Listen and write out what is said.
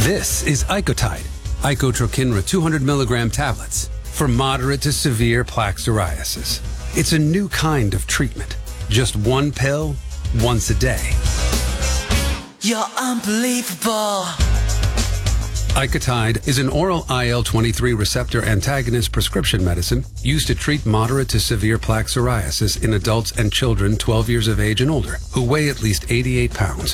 This is Icotide, Icotrokinra 200 milligram tablets for moderate to severe plaque psoriasis. It's a new kind of treatment. Just one pill, once a day. You're unbelievable. Icotide is an oral IL-23 receptor antagonist prescription medicine used to treat moderate to severe plaque psoriasis in adults and children 12 years of age and older who weigh at least 88 pounds.